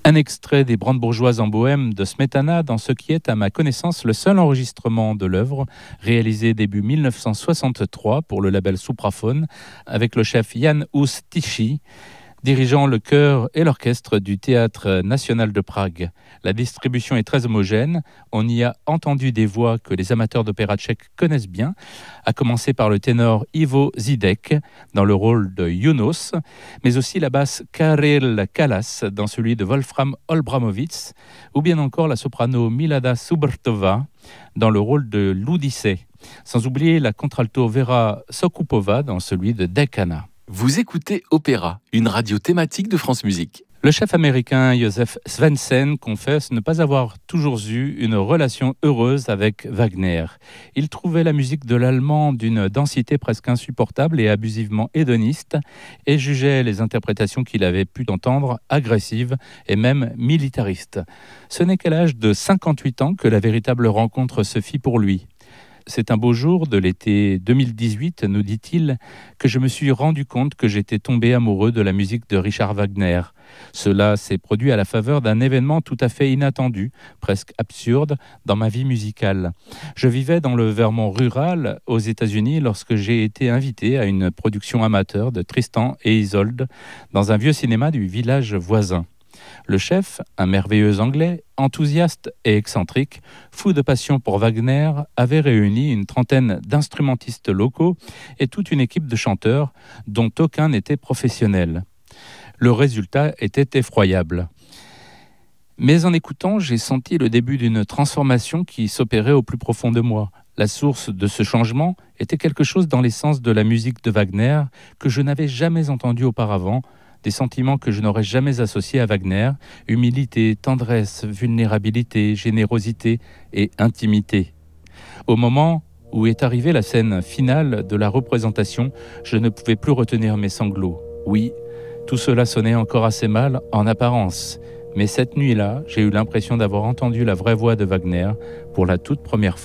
Un extrait des Brandebourgeoises en Bohème de Smetana dans ce qui est, à ma connaissance, le seul enregistrement de l'œuvre, réalisé début 1963 pour le label Supraphone, avec le chef Jan Hus Tichy, dirigeant le chœur et l'orchestre du Théâtre national de Prague. La distribution est très homogène, on y a entendu des voix que les amateurs d'opéra tchèque connaissent bien, à commencer par le ténor Ivo Zidek dans le rôle de Yunus, mais aussi la basse Karel Kalas dans celui de Wolfram Olbramovitz, ou bien encore la soprano Milada Subrtova dans le rôle de l'Odyssée, sans oublier la contralto Vera Sokupova dans celui de Dekana. Vous écoutez Opéra, une radio thématique de France Musique. Le chef américain Joseph Svensen confesse ne pas avoir toujours eu une relation heureuse avec Wagner. Il trouvait la musique de l'allemand d'une densité presque insupportable et abusivement hédoniste et jugeait les interprétations qu'il avait pu entendre agressives et même militaristes. Ce n'est qu'à l'âge de 58 ans que la véritable rencontre se fit pour lui. C'est un beau jour de l'été 2018, nous dit-il, que je me suis rendu compte que j'étais tombé amoureux de la musique de Richard Wagner. Cela s'est produit à la faveur d'un événement tout à fait inattendu, presque absurde, dans ma vie musicale. Je vivais dans le Vermont rural, aux États-Unis, lorsque j'ai été invité à une production amateur de Tristan et Isolde dans un vieux cinéma du village voisin. Le chef, un merveilleux Anglais, enthousiaste et excentrique, fou de passion pour Wagner, avait réuni une trentaine d'instrumentistes locaux et toute une équipe de chanteurs dont aucun n'était professionnel. Le résultat était effroyable. Mais en écoutant, j'ai senti le début d'une transformation qui s'opérait au plus profond de moi. La source de ce changement était quelque chose dans l'essence de la musique de Wagner que je n'avais jamais entendu auparavant, des sentiments que je n'aurais jamais associés à Wagner, humilité, tendresse, vulnérabilité, générosité et intimité. Au moment où est arrivée la scène finale de la représentation, je ne pouvais plus retenir mes sanglots. Oui, tout cela sonnait encore assez mal en apparence, mais cette nuit-là, j'ai eu l'impression d'avoir entendu la vraie voix de Wagner pour la toute première fois.